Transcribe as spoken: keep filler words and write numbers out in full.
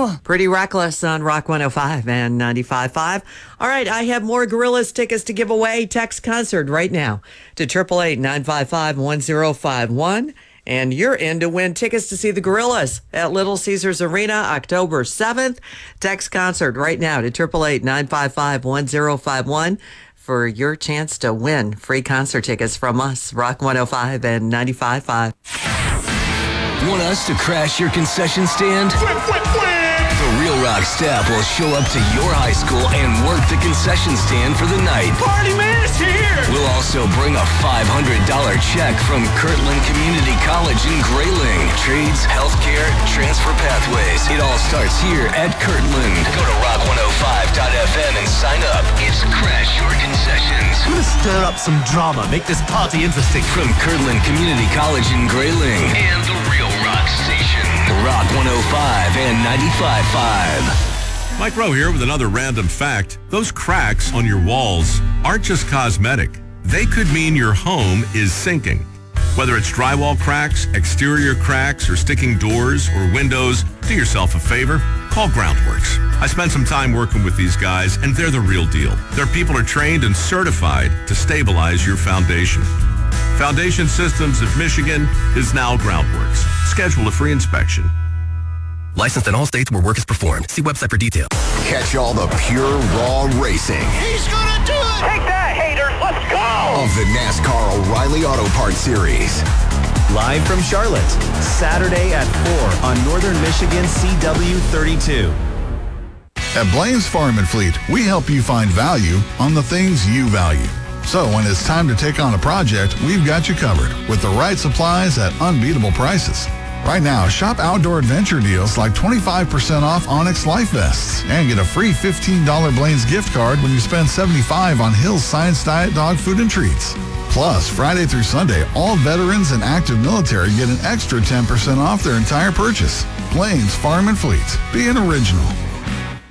know. Pretty Reckless on Rock one oh five and ninety-five point five. All right, I have more Gorillaz tickets to give away. Text concert right now to eight eight eight, nine five five, one oh five one. And you're in to win tickets to see the Gorillaz at Little Caesars Arena October seventh. Text concert right now to eight eight eight, nine five five, one oh five one for your chance to win free concert tickets from us, Rock one oh five and ninety-five point five. Want us to crash your concession stand? Flip, flip, flip. The Real Rock staff will show up to your high school and work the concession stand for the night. Party man is here. We'll also bring a five hundred dollars check from Kirtland Community College in Grayling. Trades, healthcare, transfer pathways. It all starts here at Kirtland. Go to rock one oh five dot f m and sign up. It's Crash Your Concessions. I'm gonna stir up some drama, make this party interesting. From Kirtland Community College in Grayling and the Real Rock Station. Rock one oh five and ninety-five point five. Mike Rowe here with another random fact. Those cracks on your walls aren't just cosmetic. They could mean your home is sinking. Whether it's drywall cracks, exterior cracks, or sticking doors or windows, do yourself a favor. Call Groundworks. I spent some time working with these guys, and they're the real deal. Their people are trained and certified to stabilize your foundation. Foundation Systems of Michigan is now Groundworks. Schedule a free inspection. Licensed in all states where work is performed. See website for details. Catch all the pure, raw racing He's gonna do it. Take that, haters. Let's go. of the NASCAR O'Reilly Auto Parts Series. Live from Charlotte, Saturday at four on Northern Michigan C W thirty-two. At Blaine's Farm and Fleet, we help you find value on the things you value. So when it's time to take on a project, we've got you covered with the right supplies at unbeatable prices. Right now, shop outdoor adventure deals like twenty-five percent off Onyx Life Vests and get a free fifteen dollars Blaine's gift card when you spend seventy-five dollars on Hill's Science Diet Dog Food and Treats. Plus, Friday through Sunday, all veterans and active military get an extra ten percent off their entire purchase. Blaine's Farm and Fleet. Be an original.